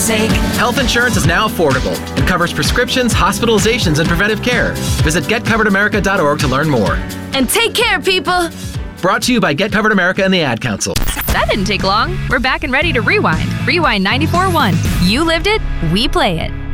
sake. Health insurance is now affordable. It covers prescriptions, hospitalizations, and preventive care. Visit getcoveredamerica.org to learn more. And take care, people. Brought to you by Get Covered America and the Ad Council. That didn't take long. We're back and ready to rewind. Rewind 94.1. You lived it, we play it.